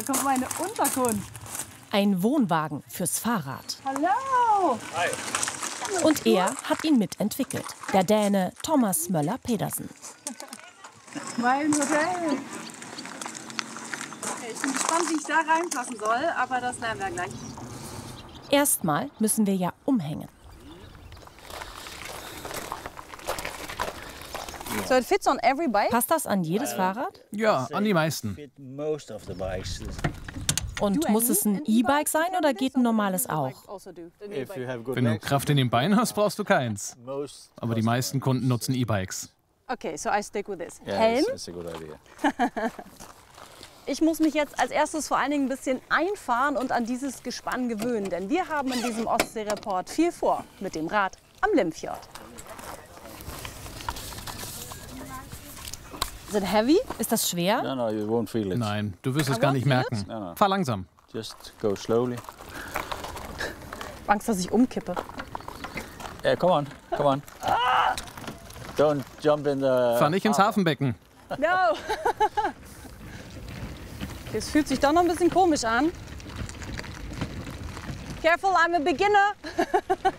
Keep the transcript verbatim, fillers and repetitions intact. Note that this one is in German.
kommt meine Unterkunft. Ein Wohnwagen fürs Fahrrad. Hallo! Hi. Und er hat ihn mitentwickelt. Der Däne Thomas Möller-Pedersen. Mein Hotel. Okay, ich bin gespannt, wie ich da reinpassen soll, aber das lernen wir gleich. Erstmal müssen wir ja umhängen. So it fits on every bike? Passt das an jedes Fahrrad? Ja, an die meisten. Und muss es ein E-Bike sein oder geht ein normales auch? Wenn du Kraft in den Beinen hast, brauchst du keins. Aber die meisten Kunden nutzen E-Bikes. Okay, so I stick with this. Helm? Ich muss mich jetzt als erstes vor allen Dingen ein bisschen einfahren und an dieses Gespann gewöhnen, denn wir haben in diesem Ostsee-Report viel vor mit dem Rad am Limfjord. Is it heavy? Ist das schwer? No, no, you won't feel it. Nein, du wirst es I gar won't nicht feel merken. it? No, no. Fahr langsam. Just go slowly. Angst, dass ich umkippe. Yeah, come on, come on. Don't jump in the... Fahr nicht ins Hafenbecken. No! Es fühlt sich doch noch ein bisschen komisch an. Careful, I'm a beginner.